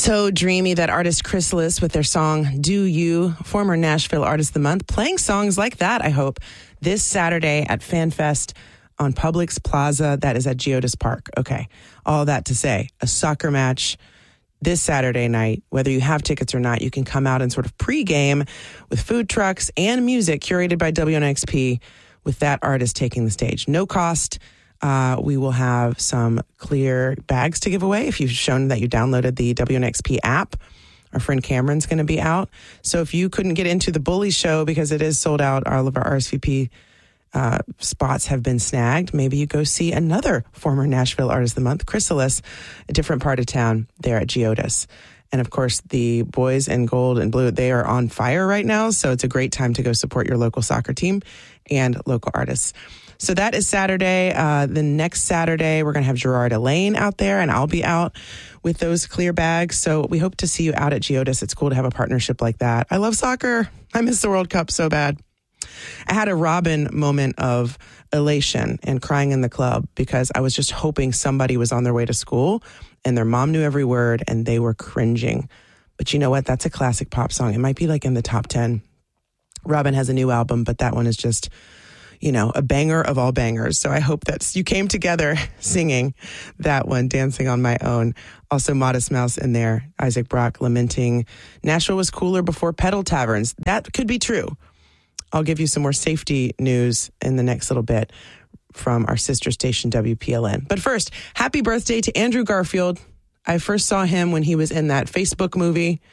So dreamy, that artist Chrysalis with their song Do You, former Nashville Artist of the Month, playing songs like that, I hope, this Saturday at FanFest on Publix Plaza. That is at Geodis Park. Okay, all that to say, a soccer match this Saturday night. Whether you have tickets or not, you can come out and sort of pregame with food trucks and music curated by WNXP with that artist taking the stage. No cost. We will have some clear bags to give away if you've shown that you downloaded the WNXP app. Our friend Cameron's going to be out. So if you couldn't get into the Bully show because it is sold out, all of our RSVP spots have been snagged. Maybe you go see another former Nashville Artist of the Month, Chrysalis, a different part of town there at Geodis. And of course, the boys in gold and blue, they are on fire right now. So it's a great time to go support your local soccer team and local artists. So that is Saturday. The next Saturday, we're going to have Gerard Elaine out there, and I'll be out with those clear bags. So we hope to see you out at Geodis. It's cool to have a partnership like that. I love soccer. I miss the World Cup so bad. I had a Robin moment of elation and crying in the club because I was just hoping somebody was on their way to school and their mom knew every word and they were cringing. But you know what? That's a classic pop song. It might be like in the top 10. Robin has a new album, but that one is just, you know, a banger of all bangers. So I hope that you came together singing that one, Dancing on My Own. Also Modest Mouse in there, Isaac Brock lamenting Nashville was cooler before pedal taverns. That could be true. I'll give you some more safety news in the next little bit from our sister station, WPLN. But first, happy birthday to Andrew Garfield. I first saw him when he was in that Facebook movie.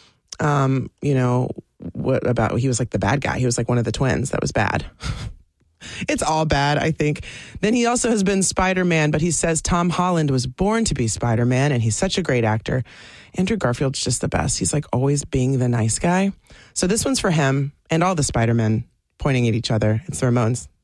You know, he was like the bad guy. He was like one of the twins that was bad. It's all bad, I think. Then he also has been Spider-Man, but he says Tom Holland was born to be Spider-Man, and he's such a great actor. Andrew Garfield's just the best. He's like always being the nice guy. So this one's for him and all the Spider-Men pointing at each other. It's the Ramones.